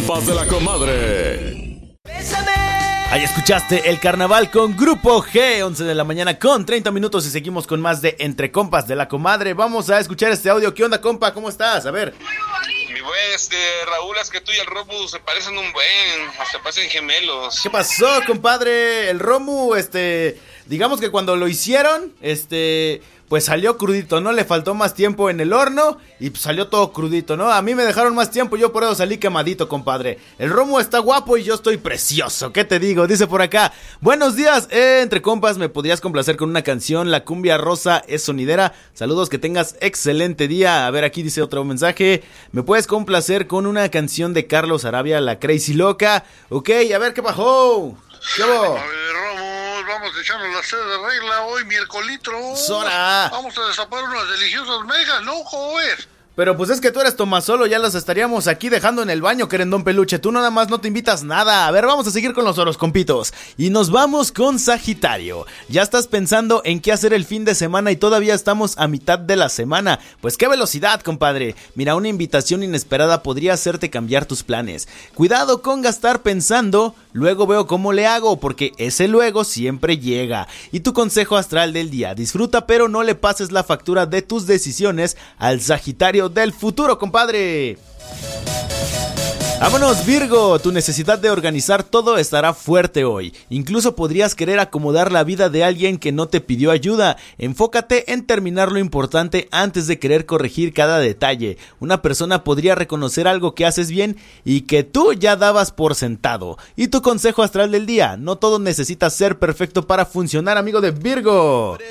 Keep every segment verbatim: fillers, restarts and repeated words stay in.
compas de la comadre. Ahí escuchaste El Carnaval con Grupo G, once de la mañana con treinta minutos y seguimos con más de Entre Compas de la Comadre. Vamos a escuchar este audio. ¿Qué onda, compa? ¿Cómo estás? A ver. Mi buen, este, Raúl, es que tú y el Romu se parecen un buen, hasta parecen gemelos. ¿Qué pasó, compadre? El Romu, este, digamos que cuando lo hicieron, este... pues salió crudito, ¿no? Le faltó más tiempo en el horno y pues salió todo crudito, ¿no? A mí me dejaron más tiempo, yo por eso salí quemadito, compadre. El Romo está guapo y yo estoy precioso, ¿qué te digo? Dice por acá, buenos días, eh, entre compas, ¿me podrías complacer con una canción? La cumbia rosa es sonidera. Saludos, que tengas excelente día. A ver, aquí dice otro mensaje. ¿Me puedes complacer con una canción de Carlos Arabia, La Crazy Loca? Ok, a ver, ¿qué bajó? ¿Qué hubo? A ver, Romo, vamos a echarnos la sed de regla hoy, miércolitro. ¡Sora! Vamos a destapar unas deliciosas megas, ¿no, joven? Pero pues es que tú eres Tomasolo, ya las estaríamos aquí dejando en el baño, querendón peluche. Tú nada más no te invitas nada. A ver, vamos a seguir con los horoscompitos. Y nos vamos con Sagitario. ¿Ya estás pensando en qué hacer el fin de semana y todavía estamos a mitad de la semana? Pues qué velocidad, compadre. Mira, una invitación inesperada podría hacerte cambiar tus planes. Cuidado con gastar pensando, luego veo cómo le hago, porque ese luego siempre llega. Y tu consejo astral del día: disfruta pero no le pases la factura de tus decisiones al Sagitario del futuro, compadre. Vámonos, Virgo, tu necesidad de organizar todo estará fuerte hoy. Incluso podrías querer acomodar la vida de alguien que no te pidió ayuda. Enfócate en terminar lo importante antes de querer corregir cada detalle. Una persona podría reconocer algo que haces bien y que tú ya dabas por sentado. Y tu consejo astral del día: no todo necesita ser perfecto para funcionar, amigo de Virgo.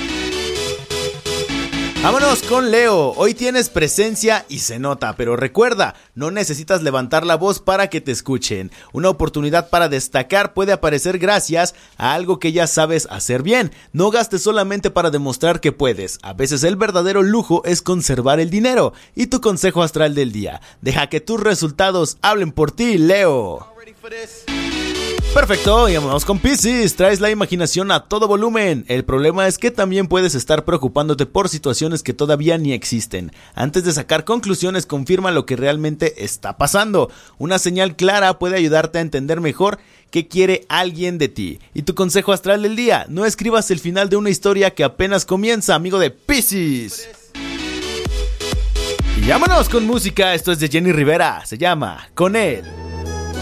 Vámonos con Leo, hoy tienes presencia y se nota, pero recuerda, no necesitas levantar la voz para que te escuchen. Una oportunidad para destacar puede aparecer gracias a algo que ya sabes hacer bien. No gastes solamente para demostrar que puedes, a veces el verdadero lujo es conservar el dinero. Y tu consejo astral del día: deja que tus resultados hablen por ti, Leo. Perfecto, y vamos con Piscis. Traes la imaginación a todo volumen. El problema es que también puedes estar preocupándote por situaciones que todavía ni existen. Antes de sacar conclusiones, confirma lo que realmente está pasando. Una señal clara puede ayudarte a entender mejor qué quiere alguien de ti. Y tu consejo astral del día: no escribas el final de una historia que apenas comienza, amigo de Piscis. Y vámonos con música. Esto es de Jenny Rivera, se llama Con Él.